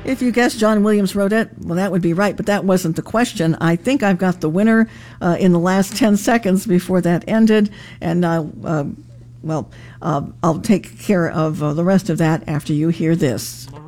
If you guessed John Williams wrote it, well, that would be right, but that wasn't the question. I think I've got the winner in the last 10 seconds before that ended, and I'll take care of the rest of that after you hear this.